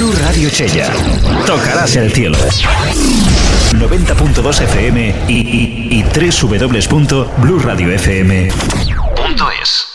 Blue Radio Chella. Tocarás el cielo. 90.2 FM y www.blueradiofm.es.